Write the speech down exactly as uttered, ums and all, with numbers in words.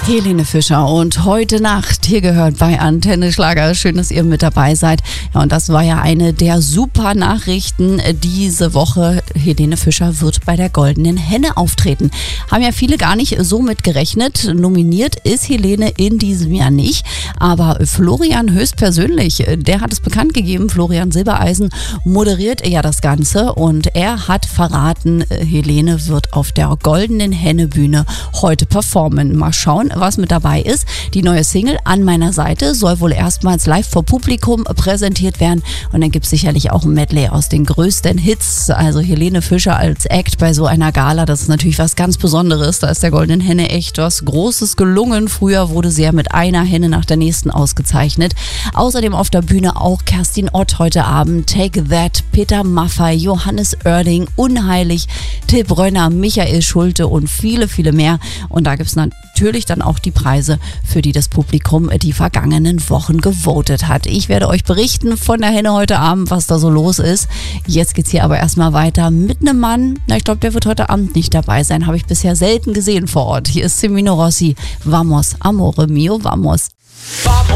Helene Fischer und heute Nacht hier gehört bei Antenne Schlager. Schön, dass ihr mit dabei seid. Ja, und das war ja eine der super Nachrichten diese Woche. Helene Fischer wird bei der Goldenen Henne auftreten. Haben ja viele gar nicht so mit gerechnet. Nominiert ist Helene in diesem Jahr nicht. Aber Florian höchstpersönlich, der hat es bekannt gegeben. Florian Silbereisen moderiert ja das Ganze und er hat verraten, Helene wird auf der Goldenen Henne Bühne heute performen. Mal schauen, was mit dabei ist. Die neue Single An meiner Seite soll wohl erstmals live vor Publikum präsentiert werden und dann gibt es sicherlich auch ein Medley aus den größten Hits. Also Helene Fischer als Act bei so einer Gala, das ist natürlich was ganz Besonderes. Da ist der Goldenen Henne echt was Großes gelungen. Früher wurde sie ja mit einer Henne nach der nächsten ausgezeichnet. Außerdem auf der Bühne auch Kerstin Ott heute Abend, Take That, Peter Maffay, Johannes Oerding, Unheilig, Till Brönner, Michael Schulte und viele, viele mehr. Und da gibt es natürlich dann auch die Preise, für die das Publikum die vergangenen Wochen gewotet hat. Ich werde euch berichten von der Henne heute Abend, was da so los ist. Jetzt geht's hier aber erstmal weiter mit einem Mann. Na, ich glaube, der wird heute Abend nicht dabei sein. Habe ich bisher selten gesehen vor Ort. Hier ist Semino Rossi. Vamos, amore mio, vamos.